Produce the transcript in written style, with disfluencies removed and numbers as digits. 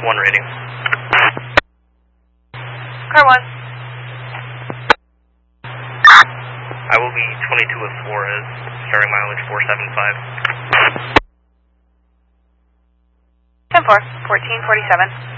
1 rating. Car 1. I will be 22 with Flores, carrying mileage 475. 10-4, 1447.